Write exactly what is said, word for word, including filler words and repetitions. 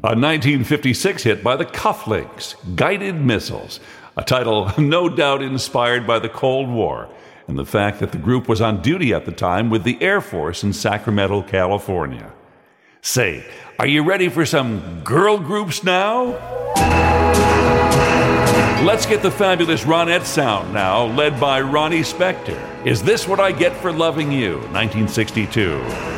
A nineteen fifty-six hit by the Cufflinks, Guided Missiles, a title no doubt inspired by the Cold War and the fact that the group was on duty at the time with the Air Force in Sacramento, California. Say, are you ready for some girl groups now? Let's get the fabulous Ronette sound now, led by Ronnie Spector. Is This What I Get for Loving You, nineteen sixty-two.